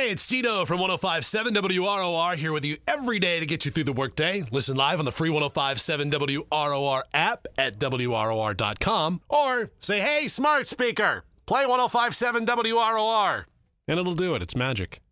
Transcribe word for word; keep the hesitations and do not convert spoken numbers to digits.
Hey, it's Tito from one oh five point seven W R O R here with you every day to get you through the workday. Listen live on the free one oh five point seven W R O R app at W R O R dot com or say, hey, smart speaker, play one oh five point seven W R O R. And it'll do it. It's magic.